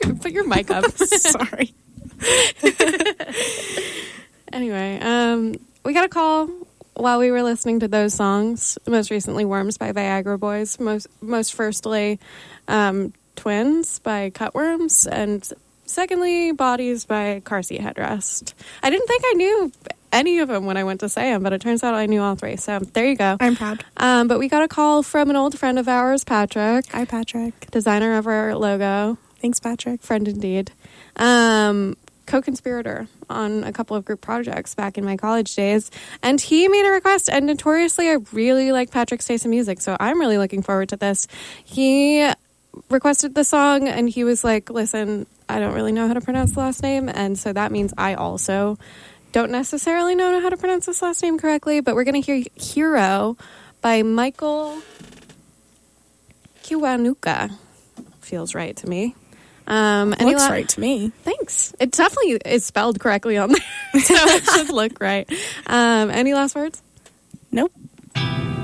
Put your mic up. Sorry. Anyway, we got a call while we were listening to those songs. Most recently, Worms by Viagra Boys. Most firstly, Twins by Cutworms. And secondly, Bodies by Car Seat Headrest. I didn't think I knew any of them when I went to say them, but it turns out I knew all three. So there you go. I'm proud. But we got a call from an old friend of ours, Patrick. Hi, Patrick. Designer of our logo. Thanks, Patrick. Friend indeed. Co-conspirator on a couple of group projects back in my college days. And he made a request, and notoriously, I really like Patrick's taste in music, so I'm really looking forward to this. He requested the song, and he was like, listen, I don't really know how to pronounce the last name, and so that means I also don't necessarily know how to pronounce this last name correctly, but we're going to hear Hero by Michael Kiwanuka. Feels right to me. Looks right to me. Thanks. It definitely is spelled correctly on there, so it should look right. Any last words? Nope.